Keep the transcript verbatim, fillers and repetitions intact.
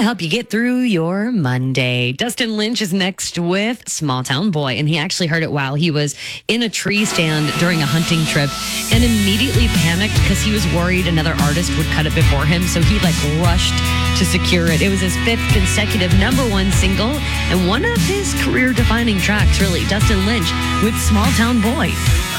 help you get through your Monday. Dustin Lynch is next with Small Town Boy, and he actually heard it while he was in a tree stand during a hunting trip and immediately panicked because he was worried another artist would cut it before him, so he like rushed to secure it. It was his fifth consecutive number one single and one of his career-defining tracks, really. Dustin Lynch with Small Town Boy.